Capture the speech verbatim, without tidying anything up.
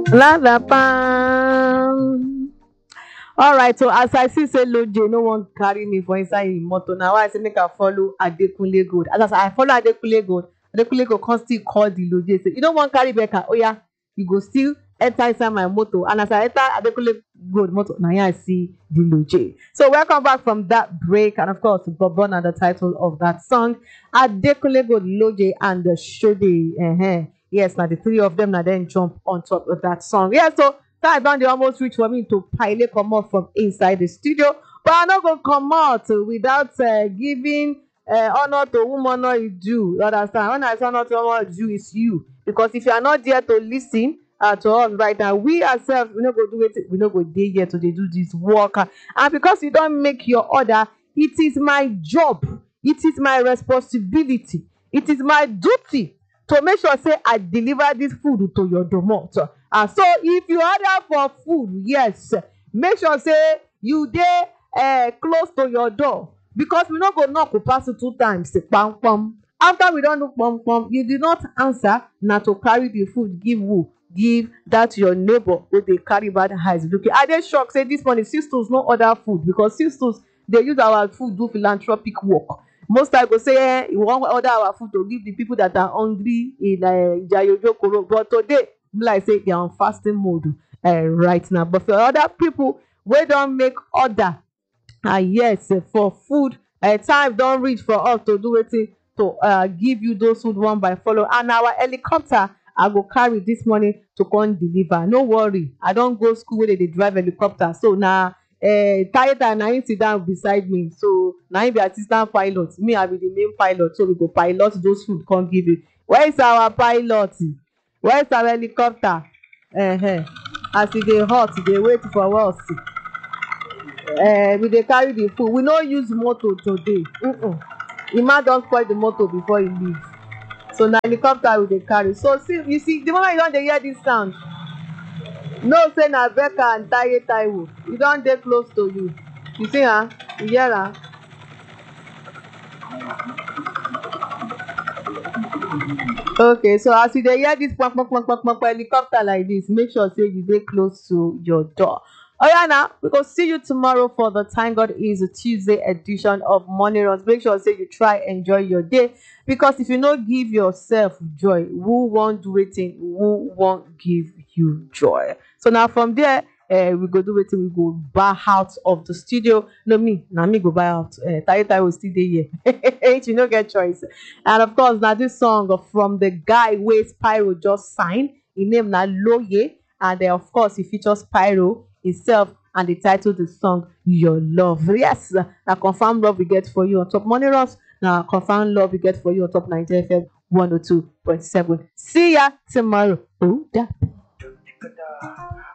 La la pam. All right, so as I see say Loje, no one carry me for inside him motor. Now I say make I follow Adekunle Gold. As I say, I follow Adekunle Gold, Adekunle Gold come still call the Loje. Say, you don't want carry Becca. Oh yeah, you go still enter inside my motor. And as I enter Adekunle Gold motor, now yeah, I see the Loje. So welcome back from that break. And of course, Bobon and the title of that song, Adekunle Gold, Loje and the Shode. Uh-huh. Yes, now the three of them now then jump on top of that song. Yeah, so time don dey almost reach for me to pile comot from inside the studio, but I no go comot without uh, giving uh, honor to whom honor is due. You understand? When I say honor to whom honor is due, is you, because if you are not there to listen uh, to us right now, we ourselves we no go do it. We no go dey here to dey do this work, and because you don make your order, it is my job, it is my responsibility, it is my duty to make sure say I deliver this food to your domot. And so if you order for food, yes, make sure say you dey uh, close to your door, because we no go knock we pass it two times. Pam pam. After we don do pam pam, you did not answer. Na to carry the food give who? Give that your neighbor wey dey carry bad eyes looking. I dey shock say this morning Sisters no order food, because Sisters dey use our food do philanthropic work. Most time go say eh, we wan order our food to give the people that are hungry in uh, Ijayojokoro, but today be like say they are on fasting mode uh, right now. But for other people wey don make order, ah uh, yes, uh, for food, uh, time don reach for us to do wetin, to uh, give you those food one by follow, and our helicopter I go carry this morning to come deliver. No worry, I don go school wey dey dey drive helicopter, so na uh, Taita na him sit down beside me, so na him be assistant pilot, me I be the main pilot, so we go pilot those food come give you. Where is our pilot? Where is our helicopter? Uh-huh. As e dey hot, e dey wait for us. Uh, we dey carry the food. We no use motor today. Mm-mm. Emma don spoil the motor before he leave, so na helicopter we dey carry. So see, you see, the moment you don dey hear this sound, know say na Becca and Taye Taiwo. You don dey close to you. You see am? Huh? You hear am? Okay, so as you dey hear this punk punk punk punk punk helicopter like this, make sure say you dey close to your door. Oh yeah, now we go see you tomorrow for the Thank God Is a Tuesday edition of Morning Runs. Make sure say you try enjoy your day, because if you no give yourself joy, who won't do it? Who won't give you joy? So now from there, uh, we go do it. We go buy out of the studio. No me, now me go buy out. Uh, Taye Taye will still dey here. You no get choice. And of course, now this song from the guy wey Spyro just signed. His name na Loye, and uh, of course, he features Spyro himself, and the title of the song Your Love. Yes, na confirm love we get for you on top Morning Runs. Now confirm love we get for you on top Nigeria F M one oh two point seven. See ya tomorrow. Oh, that.